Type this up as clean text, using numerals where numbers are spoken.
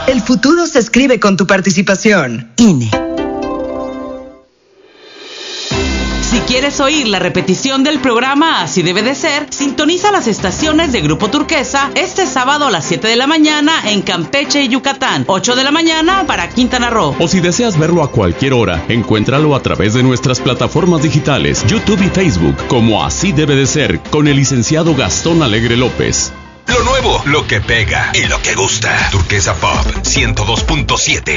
El futuro se escribe con tu participación. INE. Si quieres oír la repetición del programa Así Debe de Ser, sintoniza las estaciones de Grupo Turquesa este sábado a las 7 de la mañana en Campeche y Yucatán, 8 de la mañana para Quintana Roo. O si deseas verlo a cualquier hora, encuéntralo a través de nuestras plataformas digitales, YouTube y Facebook, como Así Debe de Ser, con el licenciado Gastón Alegre López. Lo nuevo, lo que pega y lo que gusta. Turquesa Pop 102.7.